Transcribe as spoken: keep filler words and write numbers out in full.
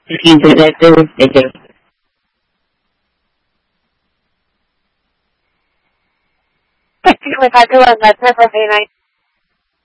If you do that too, they do. If I do it, that's perfectly nice.